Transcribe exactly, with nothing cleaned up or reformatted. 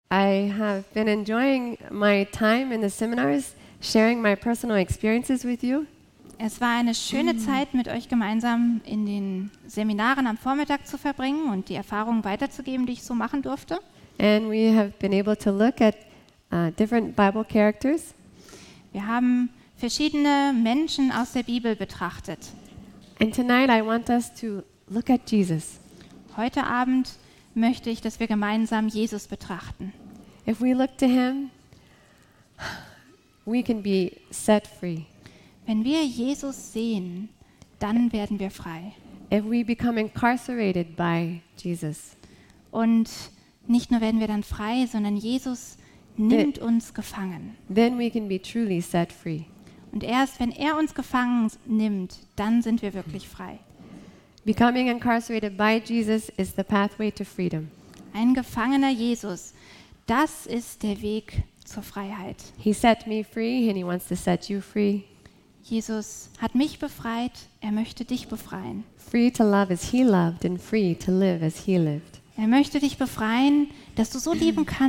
I have been enjoying my time in the seminars, sharing my personal experiences with you. Es war eine schöne Zeit, mit euch gemeinsam in den Seminaren am Vormittag zu verbringen und die Erfahrungen weiterzugeben, die ich so machen durfte. And we have been able to look at uh, different Bible characters. Wir haben verschiedene Menschen aus der Bibel betrachtet. And tonight I want us to look at Jesus. Heute Abend möchte ich, dass wir gemeinsam Jesus betrachten. If we look to him, we can be set free. Wenn wir Jesus sehen, dann werden wir frei. If we become incarcerated by Jesus, Und nicht nur werden wir dann frei, sondern Jesus nimmt uns gefangen. then we can be truly set free. Und erst wenn er uns gefangen nimmt, dann sind wir wirklich frei. Becoming incarcerated by Jesus is the pathway to freedom. Ein gefangener Jesus, das ist der Weg zur Freiheit. He set me free and he wants to set you free. Jesus hat mich befreit, er möchte dich befreien. Free to love as he loved and free to live as he lived. Er möchte dich befreien, dass du so lieben kannst,